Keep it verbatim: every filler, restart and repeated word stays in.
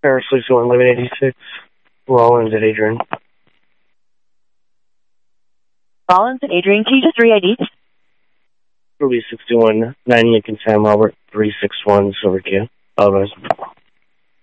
Paris sixty-one, eleven eighty-six. Rollins at Adrian. Rollins and Adrian, can you just re-I D? Ruby sixty-one, nine Lincoln Sam Robert, three six one Silver Kia. Otherwise.